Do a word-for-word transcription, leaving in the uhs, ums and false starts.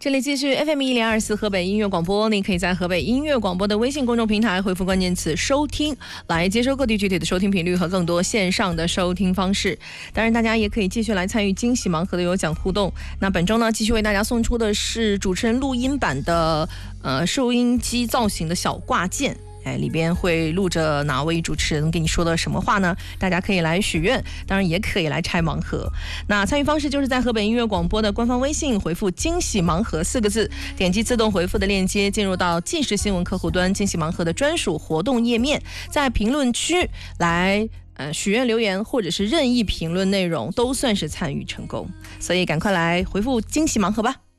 这里继续 F M 一零二四河北音乐广播，你可以在河北音乐广播的微信公众平台回复关键词收听，来接收各地具体的收听频率和更多线上的收听方式。当然大家也可以继续来参与惊喜盲盒的有奖互动。那本周呢，继续为大家送出的是主持人录音版的呃收音机造型的小挂件，哎，里边会录着哪位主持人跟你说的什么话呢？大家可以来许愿，当然也可以来拆盲盒。那参与方式就是在河北音乐广播的官方微信回复惊喜盲盒四个字，点击自动回复的链接进入到即时新闻客户端惊喜盲盒的专属活动页面，在评论区来呃许愿留言或者是任意评论内容都算是参与成功，所以赶快来回复惊喜盲盒吧。